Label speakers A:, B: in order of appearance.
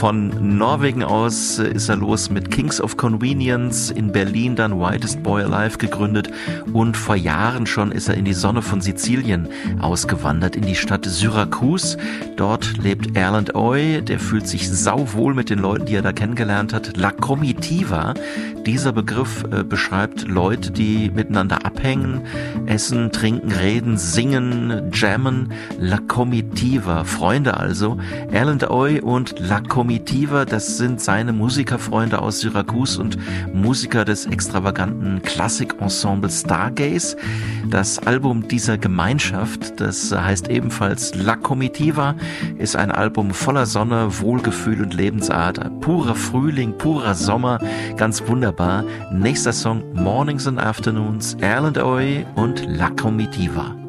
A: Von Norwegen aus ist er los mit Kings of Convenience, in Berlin dann Whitest Boy Alive gegründet und vor Jahren schon ist er in die Sonne von Sizilien ausgewandert, in die Stadt Syrakus. Dort lebt Erlend Øye, der fühlt sich sauwohl mit den Leuten, die er da kennengelernt hat. La Comitiva, dieser Begriff beschreibt Leute, die miteinander abhängen, essen, trinken, reden, singen, jammen. La Comitiva, Freunde also. Erlend Øye und La Comitiva, das sind seine Musikerfreunde aus Syrakus und Musiker des extravaganten Klassikensembles Stargaze. Das Album dieser Gemeinschaft, das heißt ebenfalls La Comitiva, ist ein Album voller Sonne, Wohlgefühl und Lebensart. Purer Frühling, purer Sommer, ganz wunderbar. Nächster Song Mornings and Afternoons, Erlend Øye und La Comitiva.